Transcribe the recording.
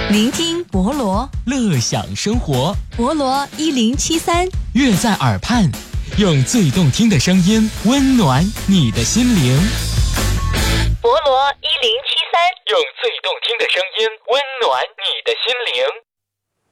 聆听博罗， 乐享生活。 博罗1073， 乐在耳畔，用最动听的声音温暖你的心灵。 博罗1073， 用最动听的声音温暖你的心灵。